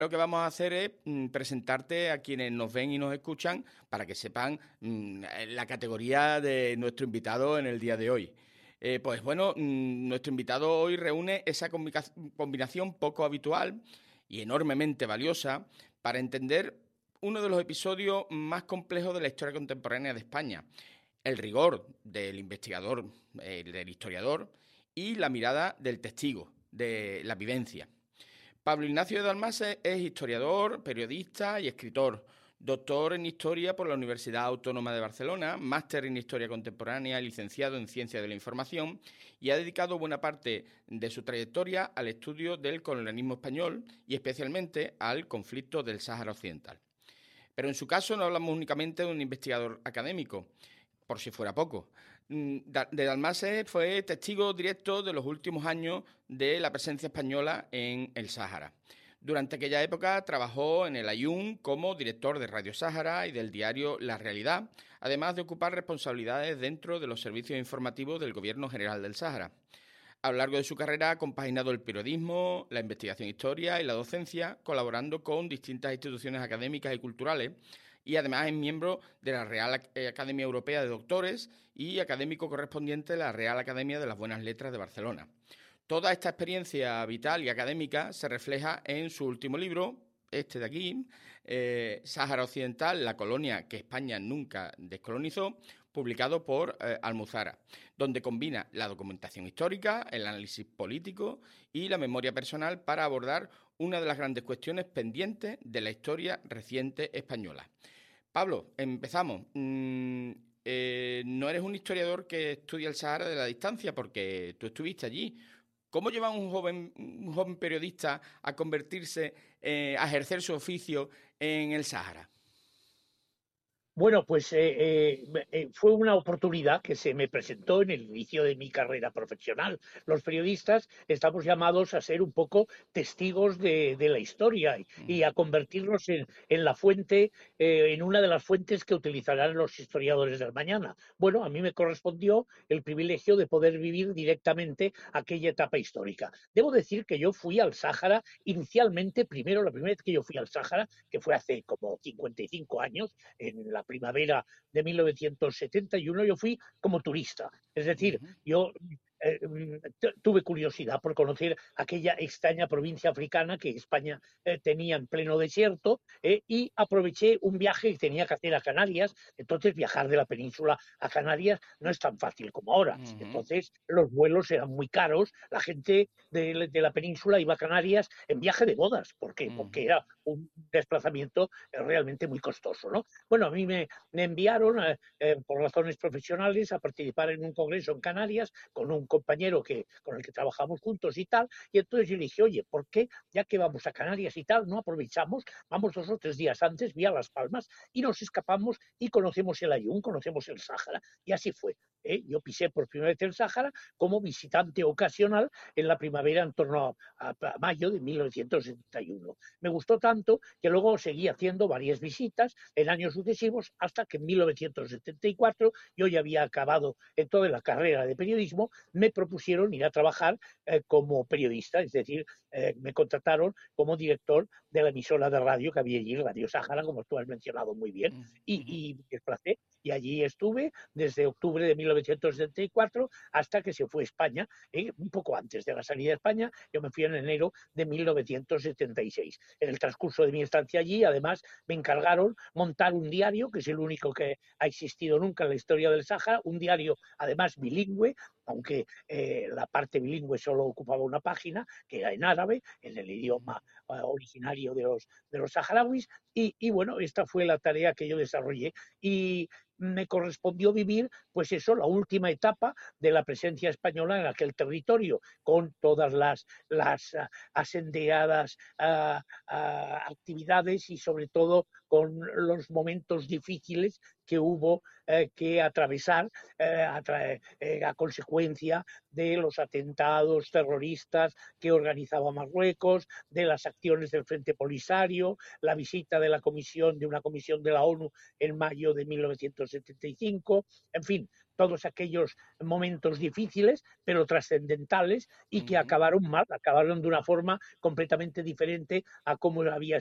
Lo que vamos a hacer es presentarte a quienes nos ven y nos escuchan para que sepan la categoría de nuestro invitado en el día de hoy. Pues bueno, nuestro invitado hoy reúne esa combinación poco habitual y enormemente valiosa para entender uno de los episodios más complejos de la historia contemporánea de España. El rigor del investigador, del historiador y la mirada del testigo, de la vivencia. Pablo Ignacio de Dalmases es historiador, periodista y escritor, doctor en Historia por la Universidad Autónoma de Barcelona, máster en Historia Contemporánea, licenciado en Ciencia de la Información y ha dedicado buena parte de su trayectoria al estudio del colonialismo español y especialmente al conflicto del Sáhara Occidental. Pero en su caso no hablamos únicamente de un investigador académico, por si fuera poco. De Dalmases fue testigo directo de los últimos años de la presencia española en el Sáhara. Durante aquella época trabajó en el Aaiún como director de Radio Sáhara y del diario La Realidad, además de ocupar responsabilidades dentro de los servicios informativos del Gobierno General del Sáhara. A lo largo de su carrera ha compaginado el periodismo, la investigación historia y la docencia, colaborando con distintas instituciones académicas y culturales, y además es miembro de la Real Academia Europea de Doctores y académico correspondiente de la Real Academia de las Buenas Letras de Barcelona. Toda esta experiencia vital y académica se refleja en su último libro, este de aquí, Sáhara Occidental, la colonia que España nunca descolonizó, publicado por Almuzara, donde combina la documentación histórica, el análisis político y la memoria personal para abordar una de las grandes cuestiones pendientes de la historia reciente española. Pablo, empezamos. No eres un historiador que estudia el Sahara de la distancia porque tú estuviste allí. ¿Cómo lleva un joven periodista a convertirse, a ejercer su oficio en el Sahara? Bueno, pues fue una oportunidad que se me presentó en el inicio de mi carrera profesional. Los periodistas estamos llamados a ser un poco testigos de la historia y a convertirnos en la fuente, en una de las fuentes que utilizarán los historiadores del mañana. Bueno, a mí me correspondió el privilegio de poder vivir directamente aquella etapa histórica. Debo decir que yo fui al Sáhara inicialmente, primero, la primera vez que yo fui al Sáhara, que fue hace como 55 años, en la primavera de 1971, yo fui como turista. Es decir, Ujú. yo tuve curiosidad por conocer aquella extraña provincia africana que España tenía en pleno desierto y aproveché un viaje que tenía que hacer a Canarias. Entonces viajar de la península a Canarias no es tan fácil como ahora. Ujú. Entonces los vuelos eran muy caros. La gente de la península iba a Canarias en viaje de bodas. ¿Por qué? Porque Ujú. era un desplazamiento realmente muy costoso, ¿no? Bueno, a mí me enviaron por razones profesionales a participar en un congreso en Canarias con un compañero con el que trabajamos juntos y tal, y entonces yo le dije, oye, ¿por qué, ya que vamos a Canarias y tal, no aprovechamos, vamos 2 o 3 días antes, vía Las Palmas, y nos escapamos y conocemos el Aaiún, conocemos el Sáhara, y así fue. Yo pisé por primera vez el Sáhara como visitante ocasional en la primavera en torno a mayo de 1971. Me gustó tanto que luego seguí haciendo varias visitas en años sucesivos hasta que en 1974 yo ya había acabado en toda la carrera de periodismo, me propusieron ir a trabajar como periodista, es decir, me contrataron como director de la emisora de radio que había allí, Radio Sáhara, como tú has mencionado muy bien, Ujú. y me desplacé y allí estuve desde octubre de 1974 hasta que se fue a España, un poco antes de la salida de España, yo me fui en enero de 1976. En el transcurso de mi estancia allí, además, me encargaron montar un diario, que es el único que ha existido nunca en la historia del Sáhara, un diario además bilingüe, aunque la parte bilingüe solo ocupaba una página, que era en árabe, en el idioma originario de los saharauis, y bueno, esta fue la tarea que yo desarrollé y me correspondió vivir, pues eso, la última etapa de la presencia española en aquel territorio, con todas las asendeadas actividades y sobre todo con los momentos difíciles que hubo que atravesar a consecuencia de los atentados terroristas que organizaba Marruecos, de las acciones del Frente Polisario, la visita de una comisión de la ONU en mayo de 1975, en fin, todos aquellos momentos difíciles, pero trascendentales y que acabaron mal, acabaron de una forma completamente diferente a cómo había